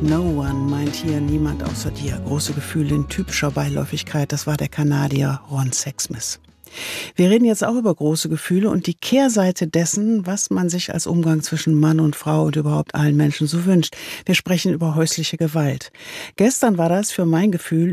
No one meint hier niemand außer dir. Große Gefühle in typischer Beiläufigkeit. Das war der Kanadier Ron Sexsmith. Wir reden jetzt auch über große Gefühle und die Kehrseite dessen, was man sich als Umgang zwischen Mann und Frau und überhaupt allen Menschen so wünscht. Wir sprechen über häusliche Gewalt. Gestern war das für mein Gefühl